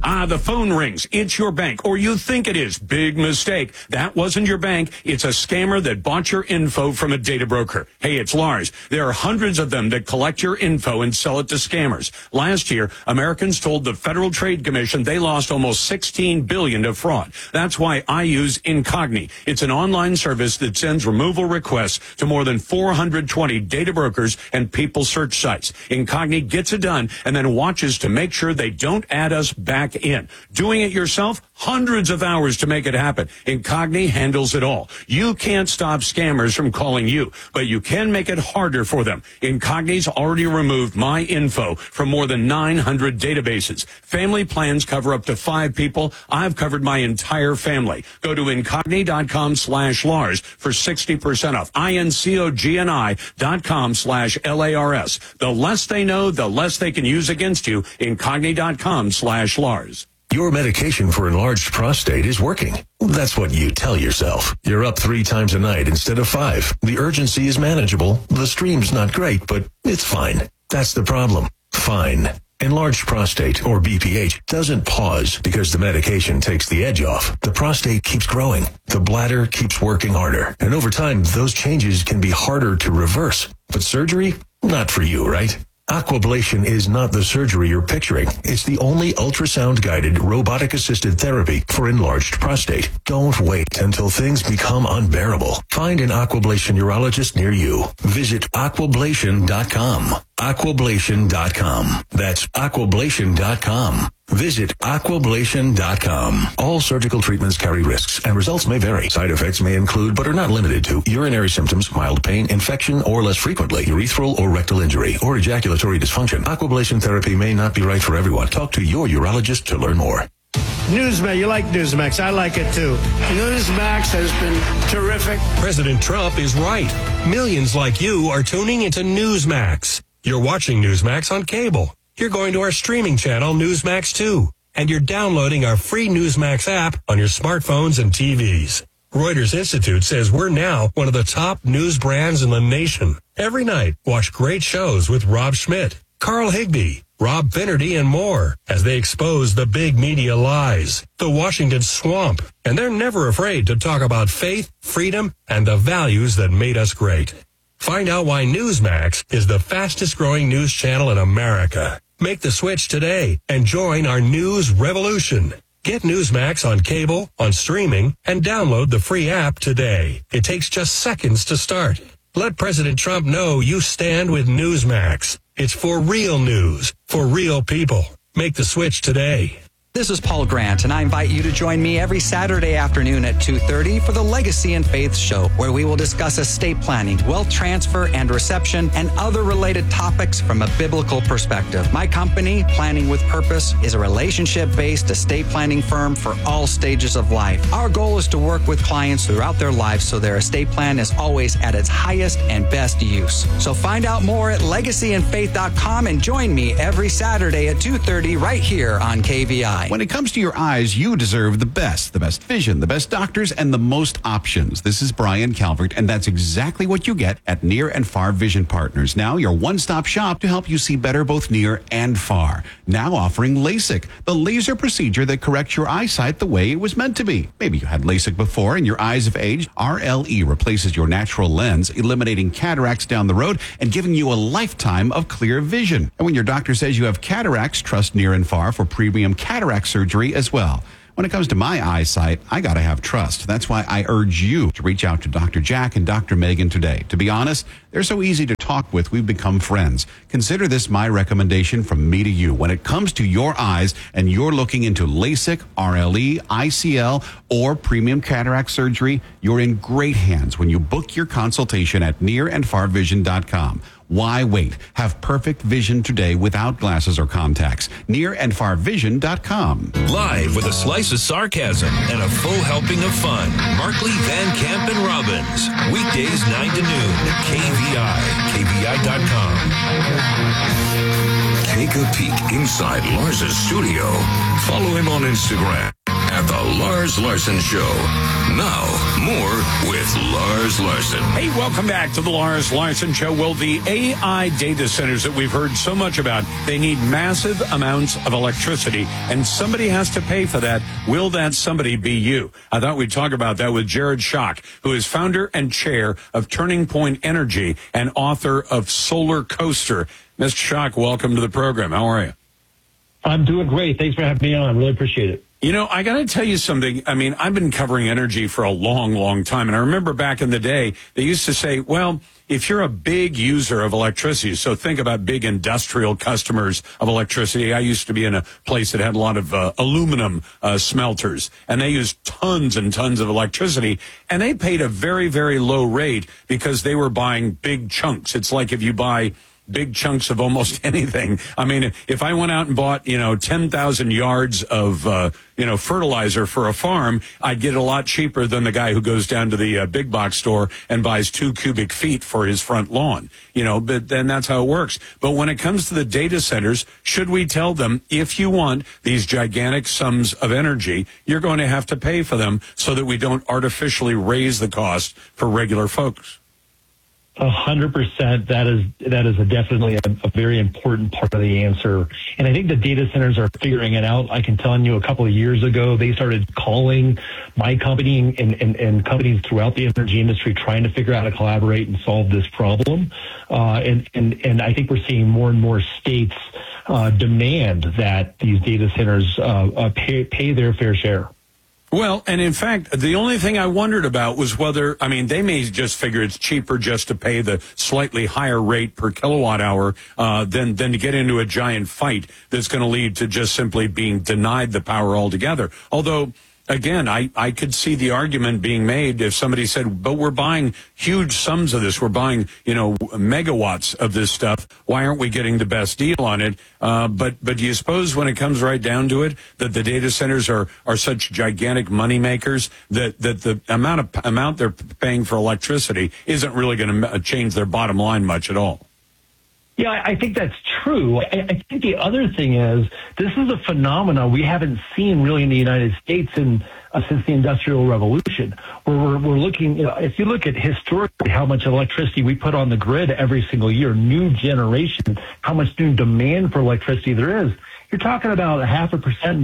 The phone rings. It's your bank, or you think it is. Big mistake. That wasn't your bank. It's a scammer that bought your info from a data broker. Hey, it's Lars. There are hundreds of them that collect your info and sell it to scammers. Last year, Americans told the Federal Trade Commission they lost almost $16 billion to fraud. That's why I use Incogni. It's an online service that sends removal requests to more than 420 data brokers and people search sites. Incogni gets it done and then watches to make sure they don't add us back in. Doing it yourself? Hundreds of hours to make it happen. Incogni handles it all. You can't stop scammers from calling you, but you can make it harder for them. Incogni's already removed my info from more than 900 databases. Family plans cover up to 5 people. I've covered my entire family. Go to Incogni.com/Lars for 60% off. INCOGNI.com/LARS. The less they know, the less they can use against you. Incogni.com/Lars. Your medication for enlarged prostate is working. That's what you tell yourself. You're up 3 times a night instead of 5. The urgency is manageable. The stream's not great, but it's fine. That's the problem. Fine. Enlarged prostate, or BPH, doesn't pause because the medication takes the edge off. The prostate keeps growing. The bladder keeps working harder. And over time, those changes can be harder to reverse. But surgery? Not for you, right? Aquablation is not the surgery you're picturing. It's the only ultrasound-guided, robotic-assisted therapy for enlarged prostate. Don't wait until things become unbearable. Find an Aquablation urologist near you. Visit Aquablation.com. Aquablation.com. That's Aquablation.com. Visit Aquablation.com. All surgical treatments carry risks, and results may vary. Side effects may include, but are not limited to, urinary symptoms, mild pain, infection, or less frequently, urethral or rectal injury, or ejaculatory dysfunction. Aquablation therapy may not be right for everyone. Talk to your urologist to learn more. Newsmax, you like Newsmax. I like it too. Newsmax has been terrific. President Trump is right. Millions like you are tuning into Newsmax. You're watching Newsmax on cable. You're going to our streaming channel, Newsmax 2, and you're downloading our free Newsmax app on your smartphones and TVs. Reuters Institute says we're now one of the top news brands in the nation. Every night, watch great shows with Rob Schmidt, Carl Higbie, Rob Finnerty, and more as they expose the big media lies, the Washington swamp, and they're never afraid to talk about faith, freedom, and the values that made us great. Find out why Newsmax is the fastest growing news channel in America. Make the switch today and join our news revolution. Get Newsmax on cable, on streaming, and download the free app today. It takes just seconds to start. Let President Trump know you stand with Newsmax. It's for real news, for real people. Make the switch today. This is Paul Grant, and I invite you to join me every Saturday afternoon at 2:30 for the Legacy and Faith Show, where we will discuss estate planning, wealth transfer and reception, and other related topics from a biblical perspective. My company, Planning with Purpose, is a relationship-based estate planning firm for all stages of life. Our goal is to work with clients throughout their lives so their estate plan is always at its highest and best use. So find out more at legacyandfaith.com and join me every Saturday at 2:30 right here on KVI. When it comes to your eyes, you deserve the best vision, the best doctors, and the most options. This is Brian Calvert, and that's exactly what you get at Near and Far Vision Partners. Now, your one-stop shop to help you see better both near and far. Now offering LASIK, the laser procedure that corrects your eyesight the way it was meant to be. Maybe you had LASIK before and your eyes have aged. RLE replaces your natural lens, eliminating cataracts down the road and giving you a lifetime of clear vision. And when your doctor says you have cataracts, trust Near and Far for premium cataract surgery as well. When it comes to my eyesight, I gotta have trust. That's why I urge you to reach out to Dr. Jack and Dr. Megan today. To be honest, they're so easy to talk with, we've become friends. Consider this my recommendation from me to you. When it comes to your eyes and you're looking into LASIK, RLE, ICL, or premium cataract surgery, you're in great hands when you book your consultation at nearandfarvision.com. Why wait? Have perfect vision today without glasses or contacts. Nearandfarvision.com. Live with a slice of sarcasm and a full helping of fun. Markley, Van Camp, and Robbins. Weekdays 9 to noon. KVI. KVI.com. Take a peek inside Lars's studio. Follow him on Instagram at The Lars Larson Show. Now, more with Lars Larson. Hey, welcome back to the Lars Larson Show. Well, the AI data centers that we've heard so much about, they need massive amounts of electricity, and somebody has to pay for that. Will that somebody be you? I thought we'd talk about that with Jared Schock, who is founder and chair of Turning Point Energy and author of Solar Coaster. Mr. Schock, welcome to the program. How are you? I'm doing great. Thanks for having me on. I really appreciate it. You know, I got to tell you something. I mean, I've been covering energy for a long, long time. And I remember back in the day, they used to say, well, if you're a big user of electricity, so think about big industrial customers of electricity. I used to be in a place that had a lot of aluminum smelters, and they used tons and tons of electricity. And they paid a very, very low rate because they were buying big chunks. It's like if you buy big chunks of almost anything. I mean, if I went out and bought, 10,000 yards of, fertilizer for a farm, I'd get it a lot cheaper than the guy who goes down to the big box store and buys 2 cubic feet for his front lawn. But then that's how it works. But when it comes to the data centers, should we tell them, if you want these gigantic sums of energy, you're going to have to pay for them so that we don't artificially raise the cost for regular folks? 100%. That is definitely a very important part of the answer. And I think the data centers are figuring it out. I can tell you a couple of years ago, they started calling my company and companies throughout the energy industry trying to figure out how to collaborate and solve this problem. And I think we're seeing more and more states demand that these data centers pay their fair share. Well, and in fact, the only thing I wondered about was whether, they may just figure it's cheaper just to pay the slightly higher rate per kilowatt hour than to get into a giant fight that's going to lead to just simply being denied the power altogether. Although, again, I could see the argument being made if somebody said, but we're buying huge sums of this. We're buying, megawatts of this stuff. Why aren't we getting the best deal on it? But do you suppose when it comes right down to it that the data centers are such gigantic money makers that the amount they're paying for electricity isn't really going to change their bottom line much at all? Yeah, I think that's true. I think the other thing is this is a phenomenon we haven't seen really in the United States since the Industrial Revolution, where we're looking, if you look at historically how much electricity we put on the grid every single year, new generation, how much new demand for electricity there is, you're talking about 0.5%, 1%,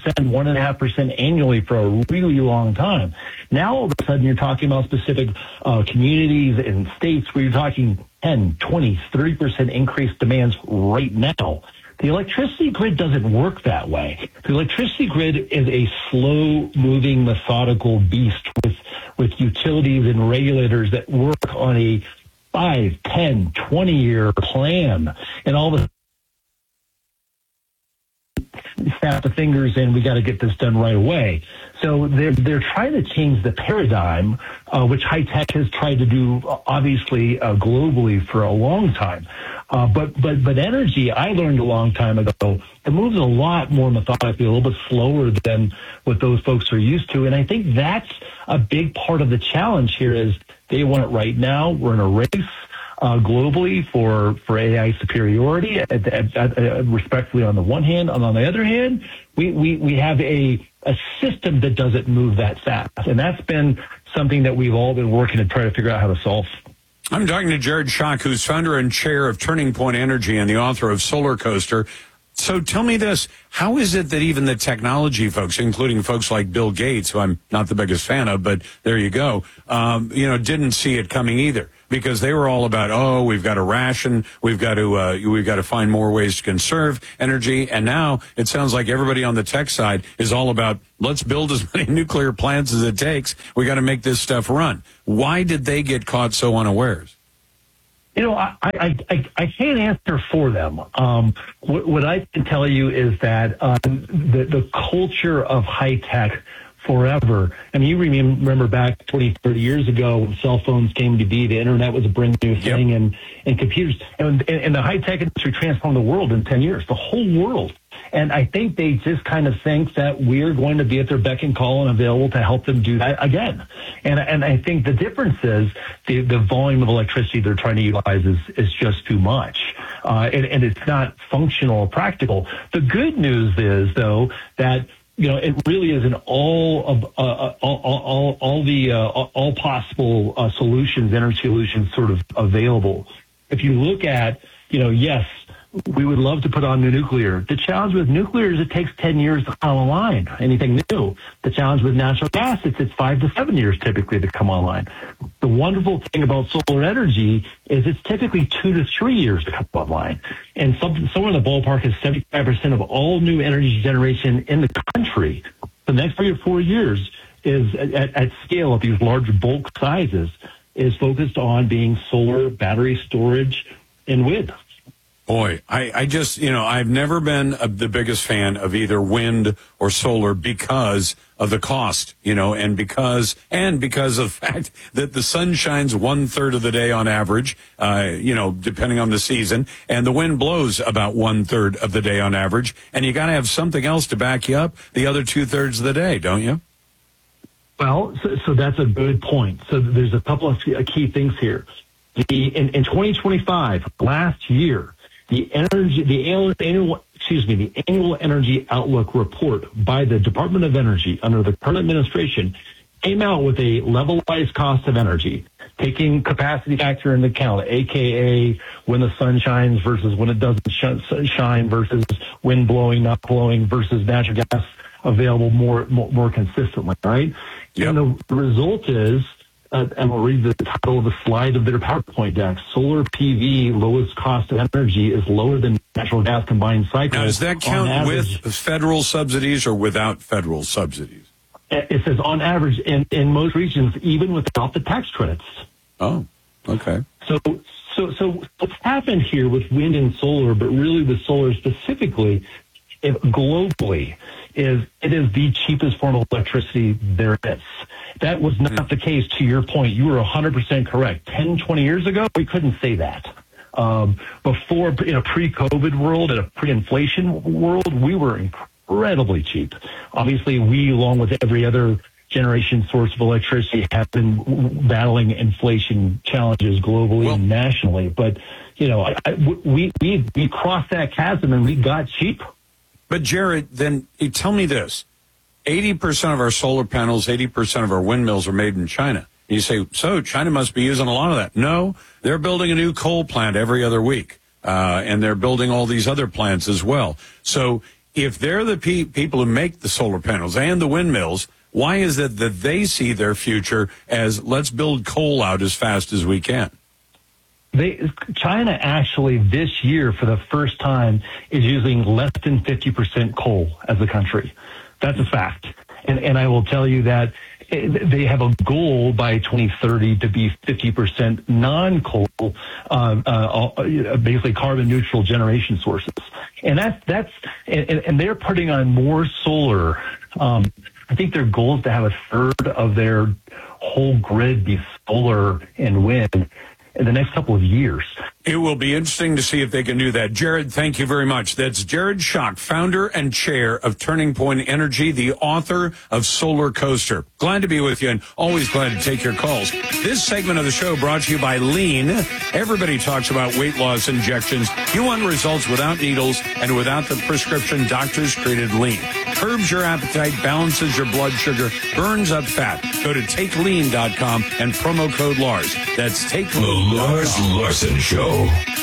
1.5% annually for a really long time. Now, all of a sudden, you're talking about specific communities and states where you're talking 10, 20, 30% increased demands right now. The electricity grid doesn't work that way. The electricity grid is a slow-moving, methodical beast with utilities and regulators that work on a 5, 10, 20-year plan. And all of a snap the fingers and we got to get this done right away. So they're trying to change the paradigm, which high tech has tried to do, obviously, globally for a long time. But energy, I learned a long time ago, it moves a lot more methodically, a little bit slower than what those folks are used to. And I think that's a big part of the challenge here is they want it right now. We're in a race. Globally for AI superiority, respectfully on the one hand, and on the other hand, we have a system that doesn't move that fast, and that's been something that we've all been working to try to figure out how to solve. I'm talking to Jared Schock, who's founder and chair of Turning Point Energy and the author of Solar Coaster. So tell me this, how is it that even the technology folks, including folks like Bill Gates, who I'm not the biggest fan of, but there you go, didn't see it coming either? Because they were all about, we've got to ration, we've got to find more ways to conserve energy, and now it sounds like everybody on the tech side is all about, let's build as many nuclear plants as it takes. We got to make this stuff run. Why did they get caught so unawares? I can't answer for them. What I can tell you is that the culture of high tech forever. I mean, you remember back 20, 30 years ago when cell phones came to be, the internet was a brand new thing, and computers, and the high-tech industry transformed the world in 10 years, the whole world. And I think they just kind of think that we're going to be at their beck and call and available to help them do that again. And I think the difference is the volume of electricity they're trying to utilize is just too much. And it's not functional or practical. The good news is, though, that it really is an all possible solutions, energy solutions sort of available. If you look at, yes, we would love to put on new nuclear. The challenge with nuclear is it takes 10 years to come online, anything new. The challenge with natural gas, it's 5 to 7 years typically to come online. The wonderful thing about solar energy is it's typically 2 to 3 years to come online. And somewhere in the ballpark is 75% of all new energy generation in the country. The next 3 or 4 years is at scale of these large bulk sizes is focused on being solar, battery storage, and wind. Boy, I just, I've never been the biggest fan of either wind or solar because of the cost, and because of the fact that the sun shines 1/3 of the day on average, depending on the season, and the wind blows about 1/3 of the day on average, and you got to have something else to back you up the other 2/3 of the day, don't you? Well, so that's a good point. So there's a couple of key things here. In 2025, last year, the annual energy outlook report by the Department of Energy under the current administration came out with a levelized cost of energy, taking capacity factor into account, aka when the sun shines versus when it doesn't shine versus wind blowing, not blowing versus natural gas available more consistently, right? Yep. And the result is, and we'll read the title of the slide of their PowerPoint deck, solar PV lowest cost of energy is lower than natural gas combined cycle. Now, does that count with federal subsidies or without federal subsidies? It says on average in most regions, even without the tax credits. Oh, okay. So what's happened here with wind and solar, but really with solar specifically, globally, it is the cheapest form of electricity there is. That was not the case, to your point. You were 100% correct. 10, 20 years ago, we couldn't say that. Before, in a pre-COVID world, in a pre-inflation world, we were incredibly cheap. Obviously, we, along with every other generation source of electricity, have been battling inflation challenges globally and nationally. But, we crossed that chasm and we got cheap. But Jared, then tell me this. 80% of our solar panels, 80% of our windmills are made in China. You say, so China must be using a lot of that. No, they're building a new coal plant every other week. And they're building all these other plants as well. So if they're the people who make the solar panels and the windmills, why is it that they see their future as let's build coal out as fast as we can? China actually this year, for the first time, is using less than 50% coal as a country. That's a fact. And I will tell you that they have a goal by 2030 to be 50% non-coal, basically carbon neutral generation sources. And and they're putting on more solar. I think their goal is to have 1/3 of their whole grid be solar and wind in the next couple of years. It will be interesting to see if they can do that. Jared, thank you very much. That's Jared Schock, founder and chair of Turning Point Energy, the author of Solar Coaster. Glad to be with you and always glad to take your calls. This segment of the show brought to you by Lean. Everybody talks about weight loss injections. You want results without needles and without the prescription doctors created Lean. Curbs your appetite, balances your blood sugar, burns up fat. Go to TakeLean.com and promo code Lars. That's TakeLean.com. The Lars Larson Show.